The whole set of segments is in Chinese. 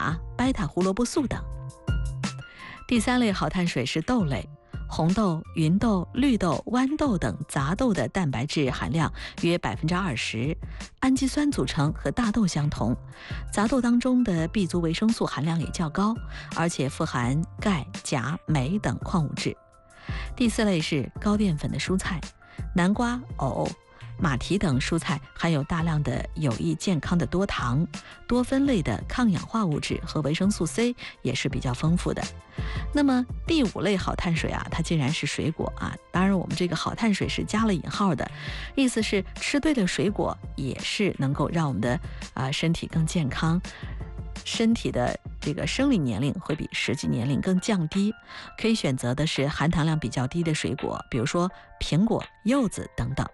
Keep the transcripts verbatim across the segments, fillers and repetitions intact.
钾、贝塔胡萝卜素等。第三类好碳水是豆类，红豆、芸豆、绿豆、豌豆等杂豆的蛋白质含量约百分之二十，氨基酸组成和大豆相同。杂豆当中的 B 族维生素含量也较高，而且富含钙、钾、镁等矿物质。第四类是高淀粉的蔬菜，南瓜、藕、马蹄等蔬菜含有大量的有益健康的多糖，多酚类的抗氧化物质和维生素 C 也是比较丰富的。那么第五类好碳水啊，它竟然是水果啊！当然，我们这个好碳水是加了引号的，意思是吃对了水果也是能够让我们的啊、呃、身体更健康，身体的这个生理年龄会比实际年龄更降低。可以选择的是含糖量比较低的水果，比如说苹果、柚子等等。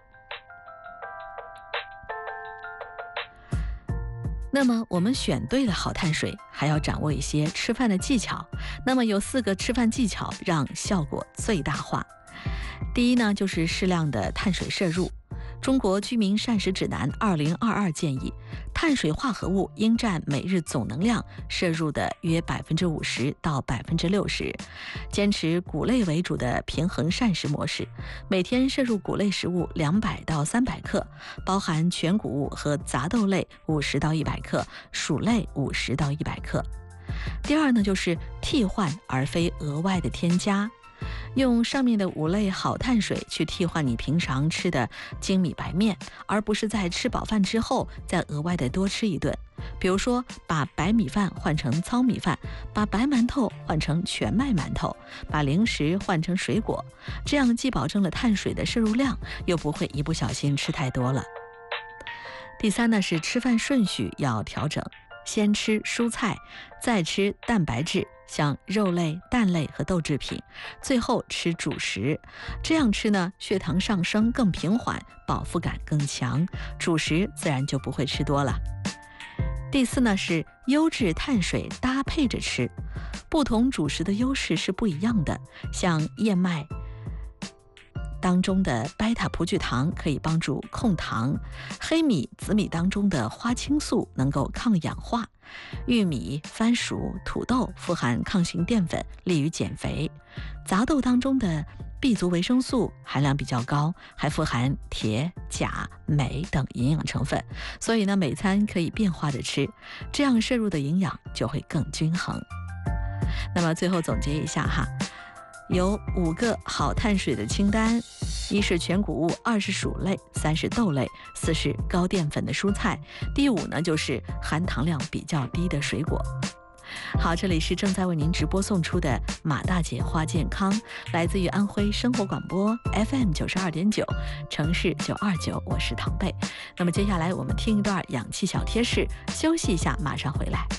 那么我们选对了好碳水，还要掌握一些吃饭的技巧。那么有四个吃饭技巧让效果最大化。第一呢，就是适量的碳水摄入。中国居民膳食指南二零二二建议，碳水化合物应占每日总能量摄入的约百分之五十到百分之六十，坚持谷类为主的平衡膳食模式，每天摄入谷类食物两百到三百克，包含全谷物和杂豆类五十到一百克，薯类五十到一百克。第二呢，就是替换而非额外的添加。用上面的五类好碳水去替换你平常吃的精米白面，而不是在吃饱饭之后再额外的多吃一顿。比如说，把白米饭换成糙米饭，把白馒头换成全麦馒头，把零食换成水果，这样既保证了碳水的摄入量，又不会一不小心吃太多了。第三呢，是吃饭顺序要调整，先吃蔬菜，再吃蛋白质，像肉类、蛋类和豆制品，最后吃主食。这样吃呢，血糖上升更平缓，饱腹感更强，主食自然就不会吃多了。第四呢，是优质碳水搭配着吃，不同主食的优势是不一样的。像燕麦当中的贝塔葡聚糖可以帮助控糖，黑米、紫米当中的花青素能够抗氧化，玉米、番薯、土豆富含抗性淀粉，利于减肥。杂豆当中的 B 族维生素含量比较高，还富含铁、钾、镁等营养成分，所以呢，每餐可以变化着吃，这样摄入的营养就会更均衡。那么最后总结一下哈，有五个好碳水的清单：一是全谷物，二是薯类，三是豆类，四是高淀粉的蔬菜，第五呢就是含糖量比较低的水果。好，这里是正在为您直播送出的马大姐话健康，来自于安徽生活广播 F M 九十二点九，城市九二九，我是唐贝。那么接下来我们听一段氧气小贴士，休息一下，马上回来。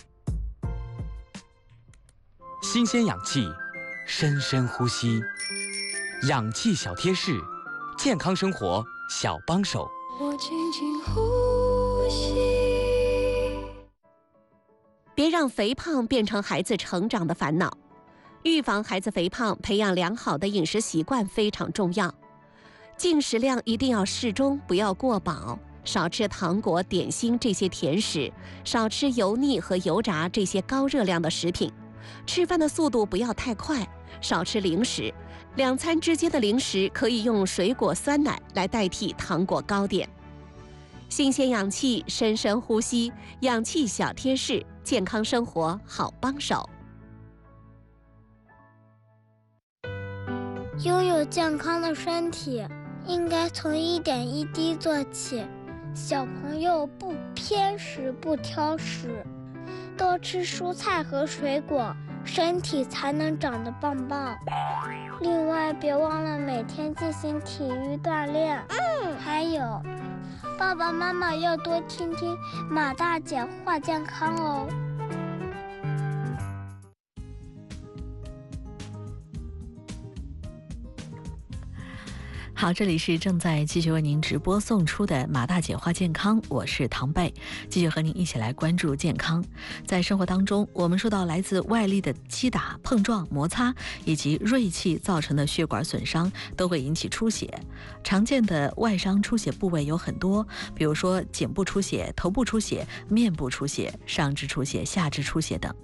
新鲜氧气，深深呼吸，氧气小贴士，健康生活小帮手。 我轻轻呼吸。别让肥胖变成孩子成长的烦恼。预防孩子肥胖，培养良好的饮食习惯非常重要。进食量一定要适中，不要过饱，少吃糖果、点心这些甜食，少吃油腻和油炸这些高热量的食品。吃饭的速度不要太快，少吃零食。两餐之间的零食可以用水果酸奶来代替糖果糕点。新鲜氧气，深深呼吸，氧气小贴士，健康生活好帮手。 拥有健康的身体，应该从一点一滴做起。小朋友不偏食不挑食，多吃蔬菜和水果，身体才能长得棒棒。另外，别忘了每天进行体育锻炼。嗯，还有，爸爸妈妈要多听听马大姐话健康哦。 好，这里是正在继续为您直播送出的马大姐话健康，我是唐贝，继续和您一起来关注健康。在生活当中，我们受到来自外力的击打、碰撞、摩擦以及锐器造成的血管损伤，都会引起出血。常见的外伤出血部位有很多，比如说颈部出血、头部出血、面部出血、上肢出血、下肢出血等。